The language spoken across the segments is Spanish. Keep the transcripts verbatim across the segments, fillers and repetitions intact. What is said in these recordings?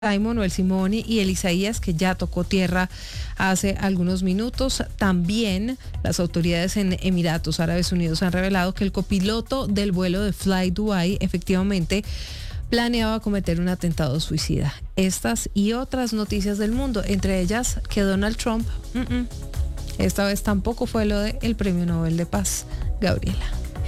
Simon o el Simone y el Isaías, que ya tocó tierra hace algunos minutos. También las autoridades en Emiratos Árabes Unidos han revelado que el copiloto del vuelo de Fly Dubai efectivamente planeaba cometer un atentado suicida. Estas y otras noticias del mundo, entre ellas que Donald Trump, uh-uh, esta vez tampoco fue lo del Premio Nobel de Paz. Gabriela.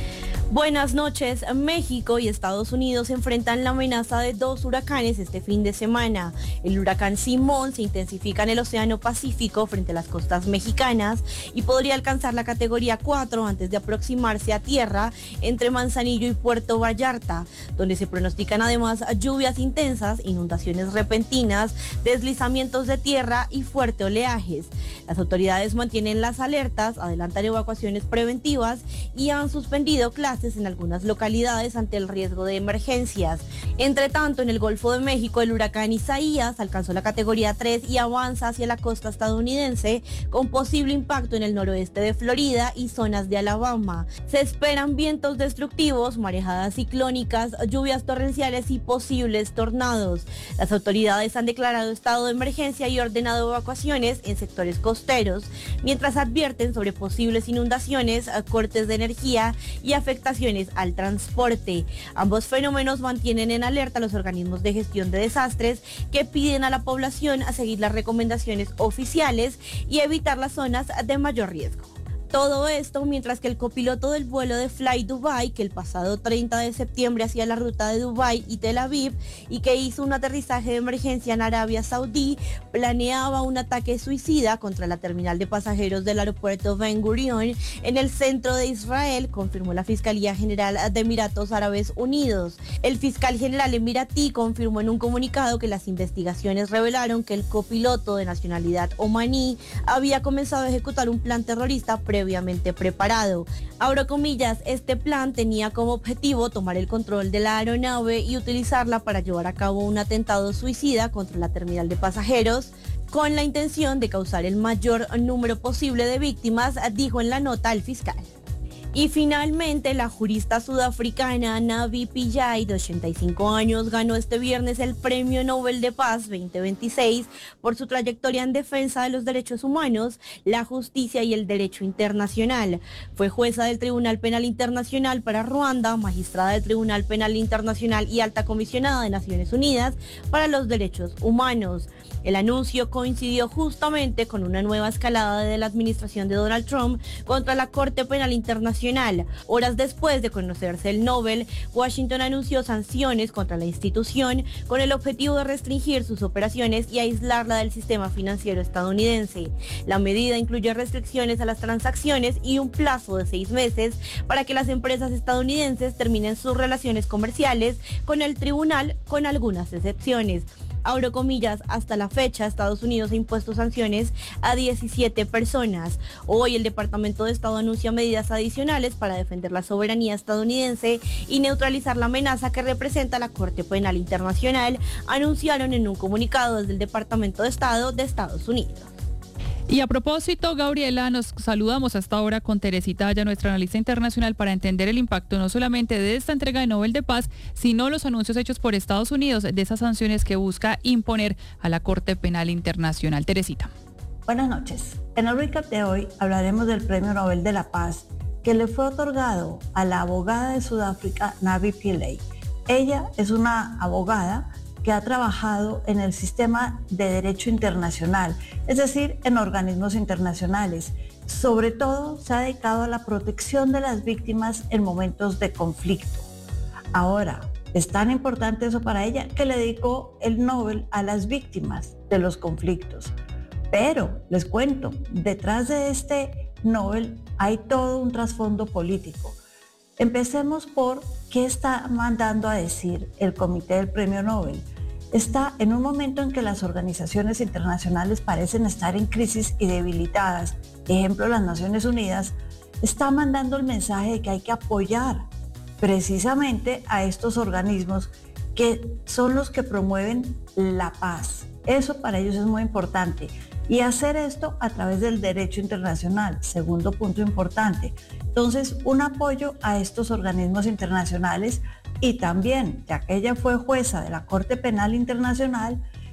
Buenas noches. México y Estados Unidos enfrentan la amenaza de dos huracanes este fin de semana. El huracán Simón se intensifica en el Océano Pacífico frente a las costas mexicanas y podría alcanzar la categoría cuatro antes de aproximarse a tierra entre Manzanillo y Puerto Vallarta, donde se pronostican además lluvias intensas, inundaciones repentinas, deslizamientos de tierra y fuertes oleajes. Las autoridades mantienen las alertas, adelantan evacuaciones preventivas y han suspendido clases en algunas localidades ante el riesgo de emergencias. Entre tanto, en el Golfo de México, el huracán Isaías alcanzó la categoría tres y avanza hacia la costa estadounidense con posible impacto en el noroeste de Florida y zonas de Alabama. Se esperan vientos destructivos, marejadas ciclónicas, lluvias torrenciales y posibles tornados. Las autoridades han declarado estado de emergencia y ordenado evacuaciones en sectores costeros, mientras advierten sobre posibles inundaciones, cortes de energía y afectaciones al transporte. Ambos fenómenos mantienen en alerta a los organismos de gestión de desastres, que piden a la población a seguir las recomendaciones oficiales y evitar las zonas de mayor riesgo. Todo esto mientras que el copiloto del vuelo de Fly Dubai, que el pasado treinta de septiembre hacía la ruta de Dubái y Tel Aviv y que hizo un aterrizaje de emergencia en Arabia Saudí, planeaba un ataque suicida contra la terminal de pasajeros del aeropuerto Ben Gurion en el centro de Israel, confirmó la Fiscalía General de Emiratos Árabes Unidos. El fiscal general emiratí confirmó en un comunicado que las investigaciones revelaron que el copiloto de nacionalidad omaní había comenzado a ejecutar un plan terrorista previamente preparado. Abro comillas, este plan tenía como objetivo tomar el control de la aeronave y utilizarla para llevar a cabo un atentado suicida contra la terminal de pasajeros con la intención de causar el mayor número posible de víctimas, dijo en la nota el fiscal. Y finalmente, la jurista sudafricana Navi Pillay, de ochenta y cinco años, ganó este viernes el Premio Nobel de Paz veinte veintiséis por su trayectoria en defensa de los derechos humanos, la justicia y el derecho internacional. Fue jueza del Tribunal Penal Internacional para Ruanda, magistrada del Tribunal Penal Internacional y alta comisionada de Naciones Unidas para los Derechos Humanos. El anuncio coincidió justamente con una nueva escalada de la administración de Donald Trump contra la Corte Penal Internacional. Horas después de conocerse el Nobel, Washington anunció sanciones contra la institución con el objetivo de restringir sus operaciones y aislarla del sistema financiero estadounidense. La medida incluye restricciones a las transacciones y un plazo de seis meses para que las empresas estadounidenses terminen sus relaciones comerciales con el tribunal, con algunas excepciones. Abro comillas, hasta la fecha Estados Unidos ha impuesto sanciones a diecisiete personas. Hoy el Departamento de Estado anuncia medidas adicionales para defender la soberanía estadounidense y neutralizar la amenaza que representa la Corte Penal Internacional, anunciaron en un comunicado desde el Departamento de Estado de Estados Unidos. Y a propósito, Gabriela, nos saludamos hasta ahora con Teresita Aya, nuestra analista internacional, para entender el impacto no solamente de esta entrega de Nobel de Paz, sino los anuncios hechos por Estados Unidos de esas sanciones que busca imponer a la Corte Penal Internacional. Teresita. Buenas noches. En el recap de hoy hablaremos del Premio Nobel de la Paz que le fue otorgado a la abogada de Sudáfrica, Navi Pillay. Ella es una abogada que ha trabajado en el sistema de derecho internacional, es decir, en organismos internacionales. Sobre todo se ha dedicado a la protección de las víctimas en momentos de conflicto. Ahora, es tan importante eso para ella que le dedicó el Nobel a las víctimas de los conflictos. Pero, les cuento, detrás de este Nobel hay todo un trasfondo político. Empecemos por qué está mandando a decir el Comité del Premio Nobel. Está en un momento en que las organizaciones internacionales parecen estar en crisis y debilitadas. Ejemplo, las Naciones Unidas está mandando el mensaje de que hay que apoyar precisamente a estos organismos que son los que promueven la paz. Eso para ellos es muy importante. Y hacer esto a través del derecho internacional, segundo punto importante. Entonces, un apoyo a estos organismos internacionales y también, ya que ella fue jueza de la Corte Penal Internacional,